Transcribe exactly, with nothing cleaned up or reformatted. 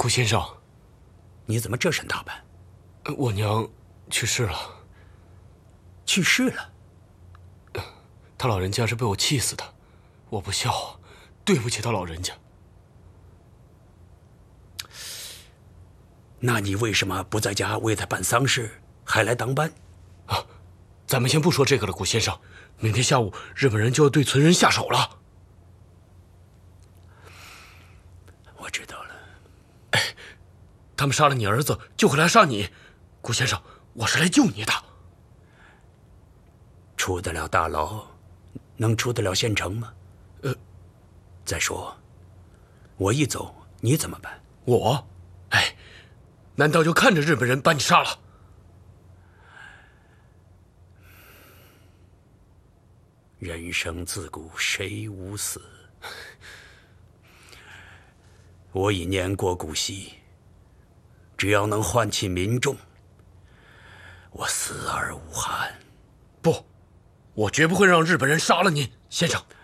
顾先生， 你怎么这身打扮？ 我娘去世了。 去世了？ 他老人家是被我气死的，我不孝啊，对不起他老人家。 那你为什么不在家为他办丧事，还来当班？ 啊，咱们先不说这个了，顾先生。明天下午日本人就要对存人下手了。 我知道了。 哎，他们杀了你儿子，就会来杀你。顾先生，我是来救你的。 出得了大牢，能出得了县城吗？ 呃， 再说，我一走，你怎么办？ 我，哎，难道就看着日本人把你杀了？ 人生自古谁无死？我已年过古稀，只要能唤起民众，我死而无憾。 不，我绝不会让日本人杀了您，先生。